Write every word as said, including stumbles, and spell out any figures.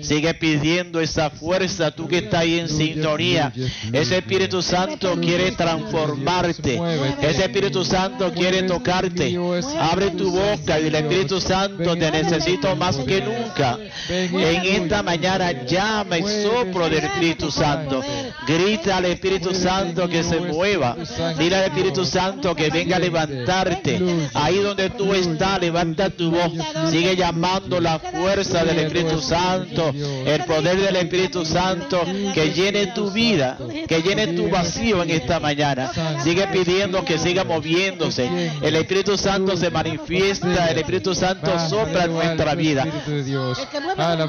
Sigue pidiendo esa fuerza, tú que estás ahí en sintonía. Ese Espíritu Santo quiere transformarte. Ese Espíritu Santo quiere tocarte. Abre tu boca y el Espíritu Santo, te necesito más que nunca. En esta mañana llama el soplo del Espíritu Santo. Grita al Espíritu Santo que se mueva. Dile al Espíritu Santo que venga a levantarte. Ahí donde tú estás, levanta tu voz. Sigue llamando la fuerza del Espíritu Santo, el poder del Espíritu Santo que llene tu vida, que llene tu vacío en esta mañana. Sigue pidiendo que siga moviéndose. El Espíritu Santo se manifiesta, el Espíritu Santo sopla en nuestra vida.